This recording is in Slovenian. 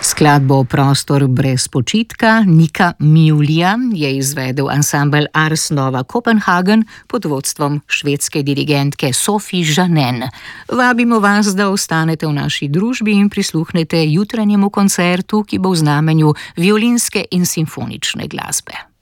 Skladbo Prostor brez počitka Nika Mjulija je izvedel ansambel Ars Nova Kopenhagen pod vodstvom švedske dirigentke Sophie Jeannin. Vabimo vas, da ostanete v naši družbi in prisluhnete jutranjemu koncertu, ki bo v znamenju violinske in simfonične glasbe.